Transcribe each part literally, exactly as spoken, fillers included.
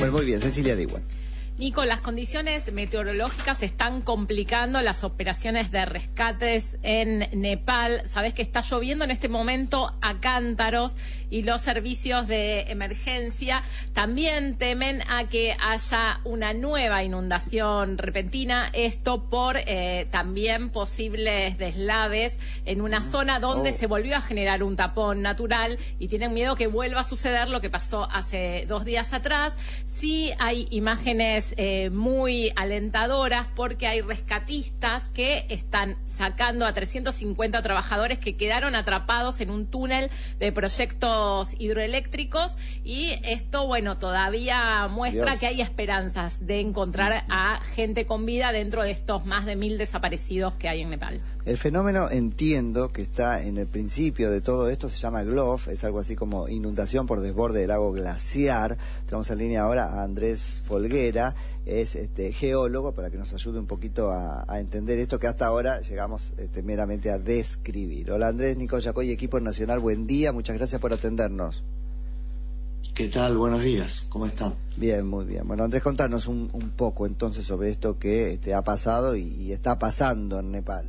Bueno, muy bien, Cecilia Diwan. Nico, las condiciones meteorológicas están complicando las operaciones de rescates en Nepal. Sabés que está lloviendo en este momento a cántaros y los servicios de emergencia también temen a que haya una nueva inundación repentina. Esto por eh, también posibles deslaves en una zona donde oh. se volvió a generar un tapón natural y tienen miedo que vuelva a suceder lo que pasó hace dos días atrás. Sí hay imágenes Eh, muy alentadoras porque hay rescatistas que están sacando a trescientos cincuenta trabajadores que quedaron atrapados en un túnel de proyectos hidroeléctricos y esto, bueno, todavía muestra Dios. que hay esperanzas de encontrar a gente con vida dentro de estos más de mil desaparecidos que hay en Nepal. El fenómeno, entiendo que está en el principio de todo esto, se llama GLOF, es algo así como inundación por desborde del lago glaciar. Tenemos en línea ahora a Andrés Folguera, es este, geólogo, para que nos ayude un poquito a, a entender esto que hasta ahora llegamos este, meramente a describir. Hola Andrés, Nico Yacoy, equipo nacional, buen día, muchas gracias por atendernos. ¿Qué tal? Buenos días, ¿cómo están? Bien, muy bien. Bueno, Andrés, contanos un, un poco entonces sobre esto que este, ha pasado y, y está pasando en Nepal.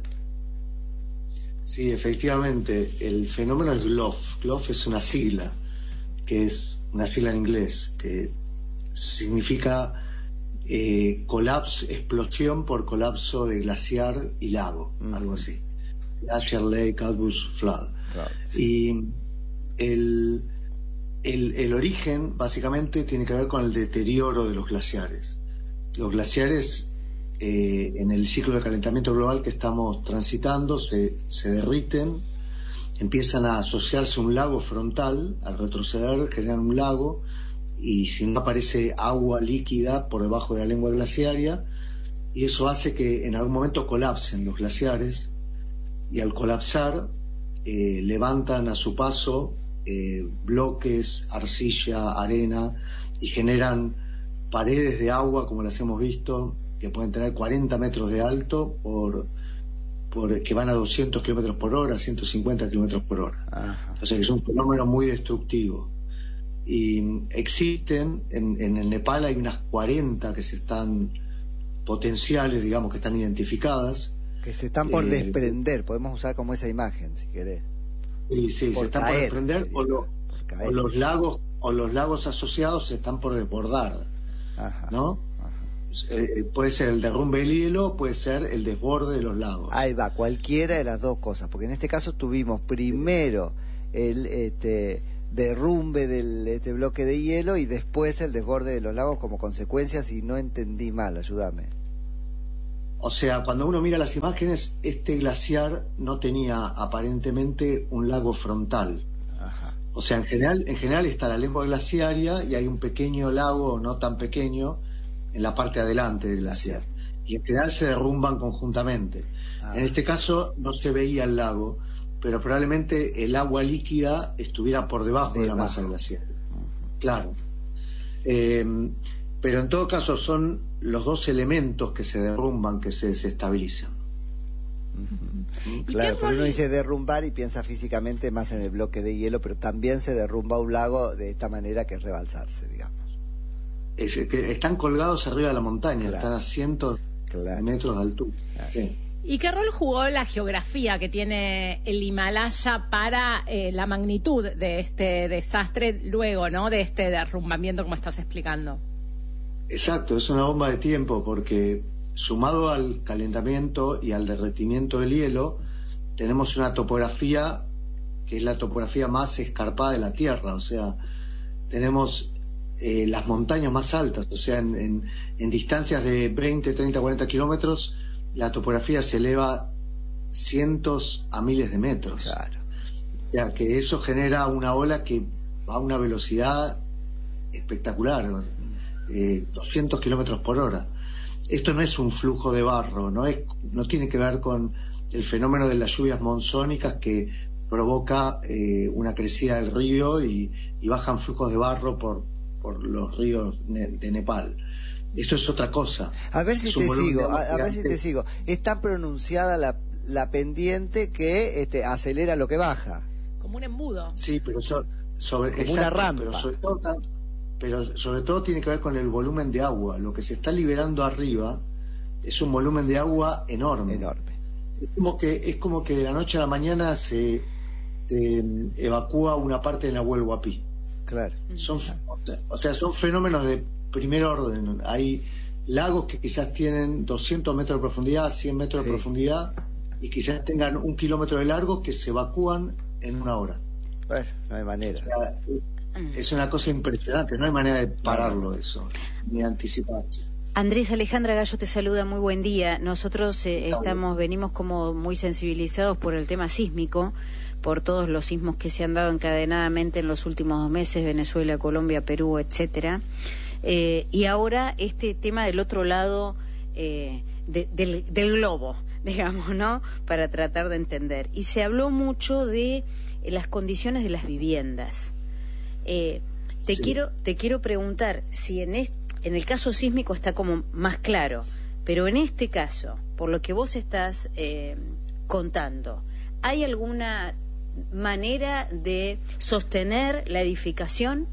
Sí, efectivamente, el fenómeno es GLOF. GLOF es una sigla, que es una sigla en inglés, que significa eh, colapso, explosión por colapso de glaciar y lago, mm. algo así. Glacier, Lake, Outburst, Flood. Claro. Y el, el, el origen, básicamente, tiene que ver con el deterioro de los glaciares. Los glaciares... Eh, en el ciclo de calentamiento global que estamos transitando se, se derriten, empiezan a asociarse a un lago frontal, al retroceder generan un lago y si no aparece agua líquida por debajo de la lengua glaciaria y eso hace que en algún momento colapsen los glaciares y al colapsar eh, levantan a su paso eh, bloques, arcilla, arena y generan paredes de agua como las hemos visto que pueden tener cuarenta metros de alto por, por que van a doscientos kilómetros por hora, ciento cincuenta kilómetros por hora. Ajá. O sea que es un fenómeno muy destructivo. Y existen, en, en el Nepal hay unas cuarenta que se están, potenciales, digamos, que están identificadas. Que se están por eh, desprender, podemos usar como esa imagen, si querés. Sí, sí, se están caer, por desprender, o, lo, por o los lagos, o los lagos asociados se están por desbordar. Ajá. ¿No? Eh, puede ser el derrumbe del hielo, puede ser el desborde de los lagos. Ahí va, cualquiera de las dos cosas, porque en este caso tuvimos primero el este, derrumbe del este bloque de hielo y después el desborde de los lagos como consecuencia, si no entendí mal, ayúdame. O sea, cuando uno mira las imágenes, este glaciar no tenía aparentemente un lago frontal. Ajá. O sea, en general, en general está la lengua glaciaria y hay un pequeño lago, no tan pequeño, en la parte de adelante del glaciar y en general se derrumban conjuntamente. Ah. En este caso no se veía el lago, pero probablemente el agua líquida estuviera por debajo de, de la bajo. masa glaciar. Uh-huh. Claro. Eh, pero en todo caso son los dos elementos que se derrumban que se desestabilizan. Uh-huh. Claro, pero uno dice derrumbar y piensa físicamente más en el bloque de hielo, pero también se derrumba un lago de esta manera que es rebalsarse, digamos. Es que están colgados arriba de la montaña, claro. Están a cientos claro. de metros de altura. Claro. Sí. ¿Y qué rol jugó la geografía que tiene el Himalaya para eh, la magnitud de este desastre luego, ¿no? De este derrumbamiento, como estás explicando? Exacto, es una bomba de tiempo porque sumado al calentamiento y al derretimiento del hielo, tenemos una topografía que es la topografía más escarpada de la Tierra, o sea, tenemos Eh, las montañas más altas, o sea, en, en, en distancias de veinte, treinta, cuarenta kilómetros, la topografía se eleva cientos a miles de metros. Claro. O sea, que eso genera una ola que va a una velocidad espectacular, eh, doscientos kilómetros por hora. Esto no es un flujo de barro, no es, no tiene que ver con el fenómeno de las lluvias monzónicas que provoca eh, una crecida del río y, y bajan flujos de barro por por los ríos de Nepal. Esto es otra cosa. A ver si te sigo, a, a ver si te sigo. Es tan pronunciada la, la pendiente que este, acelera lo que baja. Como un embudo. Sí, pero so, sobre como exacto, una rampa. Pero sobre todo, pero sobre todo tiene que ver con el volumen de agua. Lo que se está liberando arriba es un volumen de agua enorme. Enorme. Es como que, es como que de la noche a la mañana se, se evacúa una parte de Nahuel Huapi. Claro. Son, o sea, son fenómenos de primer orden. Hay lagos que quizás tienen doscientos metros de profundidad, cien metros Sí. de profundidad, y quizás tengan un kilómetro de largo que se evacúan en una hora. Bueno, no hay manera. O sea, es una cosa impresionante, no hay manera de pararlo eso, ni anticiparse. Andrés, Alejandra Gallo te saluda, muy buen día. Nosotros eh, estamos, venimos como muy sensibilizados por el tema sísmico, por todos los sismos que se han dado encadenadamente en los últimos dos meses, Venezuela, Colombia, Perú, etcétera. Eh, y ahora este tema del otro lado eh, de, del, del globo, digamos, ¿no? Para tratar de entender. Y se habló mucho de eh, las condiciones de las viviendas. Eh, te Sí. quiero te quiero preguntar si en este, en el caso sísmico está como más claro, pero en este caso, por lo que vos estás eh, contando, ¿hay alguna manera de sostener la edificación?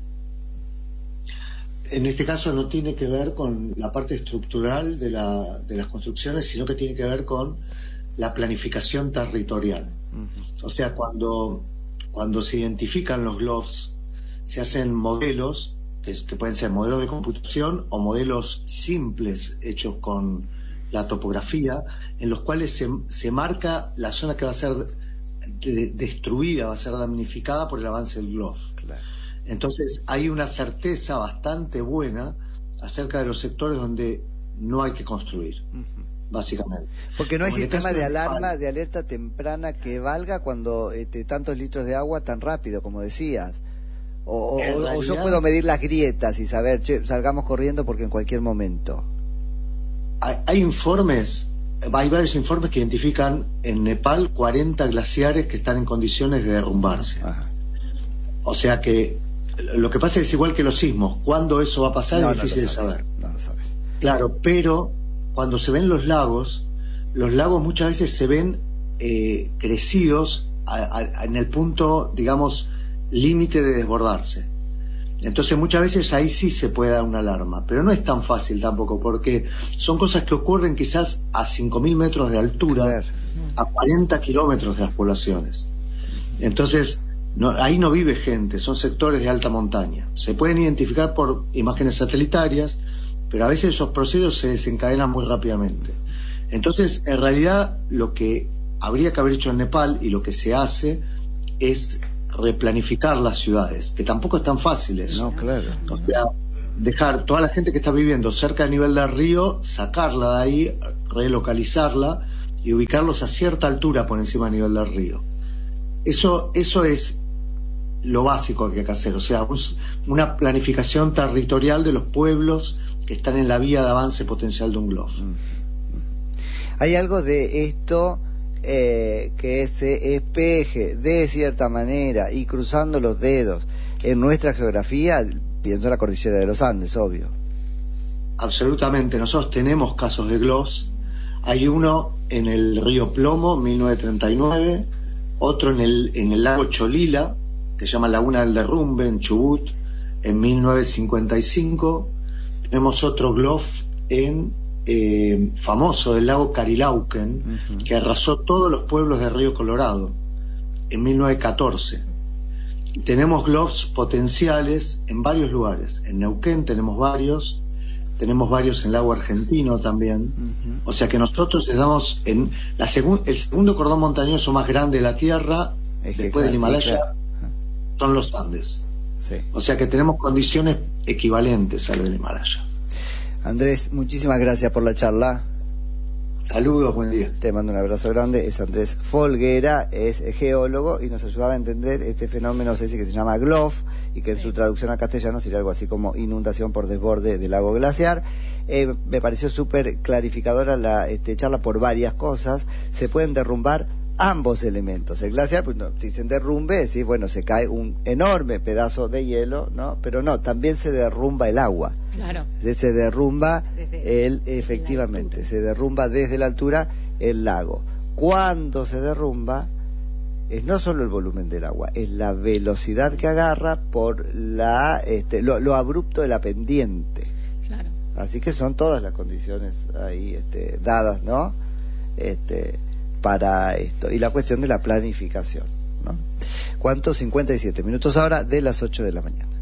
En este caso no tiene que ver con la parte estructural de, la, de las construcciones, sino que tiene que ver con la planificación territorial. Uh-huh. O sea, cuando, cuando se identifican los globs, se hacen modelos, que, que pueden ser modelos de computación o modelos simples hechos con la topografía, en los cuales se, se marca la zona que va a ser de, destruida, va a ser damnificada por el avance del glob. Claro. Entonces hay una certeza bastante buena acerca de los sectores donde no hay que construir, Uh-huh. básicamente. Porque no hay Como en el sistema caso de de alarma, Nepal. de alerta temprana que valga cuando este, tantos litros de agua tan rápido, como decías. O, o, En o yo realidad- puedo medir las grietas y saber, che, salgamos corriendo porque en cualquier momento. Hay, hay informes, hay varios informes que identifican en Nepal cuarenta glaciares que están en condiciones de derrumbarse. Ajá. O sea que lo que pasa es igual que los sismos. ¿Cuándo eso va a pasar? No, es no difícil lo de sabes, saber. no lo sabes. Claro, pero cuando se ven los lagos, los lagos muchas veces se ven eh, crecidos a, a, en el punto, digamos, límite de desbordarse. Entonces muchas veces ahí sí se puede dar una alarma, pero no es tan fácil tampoco, porque son cosas que ocurren quizás a cinco mil metros de altura, Claro. a cuarenta kilómetros de las poblaciones. Entonces, no, ahí no vive gente, son sectores de alta montaña. Se pueden identificar por imágenes satelitarias, pero a veces esos procesos se desencadenan muy rápidamente. Entonces, en realidad, lo que habría que haber hecho en Nepal y lo que se hace es replanificar las ciudades, que tampoco es tan fácil eso. No, claro. O sea, dejar toda la gente que está viviendo cerca del nivel del río, sacarla de ahí, relocalizarla y ubicarlos a cierta altura por encima del nivel del río. Eso, eso es lo básico que hay que hacer, o sea, un, una planificación territorial de los pueblos que están en la vía de avance potencial de un globo. Hay algo de esto eh, que se espeje de cierta manera y cruzando los dedos en nuestra geografía, pienso en la cordillera de los Andes, obvio. Absolutamente, nosotros tenemos casos de globos. Hay uno en el río Plomo, mil novecientos treinta y nueve, otro en el, en el lago Cholila, que se llama Laguna del Derrumbe, en Chubut, en mil novecientos cincuenta y cinco. Tenemos otro globo en eh, famoso del lago Carilauquen, uh-huh. que arrasó todos los pueblos de Río Colorado, en mil novecientos catorce. Y tenemos globos potenciales en varios lugares. En Neuquén tenemos varios, tenemos varios en el lago Argentino también. Uh-huh. O sea que nosotros estamos en la segun, el segundo cordón montañoso más grande de la Tierra, es después claro, del Himalaya, claro. son los Andes. Sí. O sea que tenemos condiciones equivalentes a lo del Himalaya. Andrés, muchísimas gracias por la charla. Saludos, buen día. Te mando un abrazo grande. Es Andrés Folguera, es geólogo y nos ayudaba a entender este fenómeno, ese que se llama glob y que sí. en su traducción a castellano sería algo así como inundación por desborde del lago glaciar. Eh, me pareció súper clarificadora la este, charla por varias cosas. Se pueden derrumbar ambos elementos. El glaciar, pues no, si se derrumbe, sí, bueno, se cae un enorme pedazo de hielo, ¿no? Pero no, también se derrumba el agua. Claro. Se derrumba desde, el, efectivamente, se derrumba desde la altura el lago. Cuando se derrumba, es no solo el volumen del agua, es la velocidad que agarra por la este, lo, lo abrupto de la pendiente. Claro. Así que son todas las condiciones ahí este, dadas, ¿no? Este, para esto. Y la cuestión de la planificación, ¿no? ¿Cuánto? cincuenta y siete minutos ahora de las ocho de la mañana.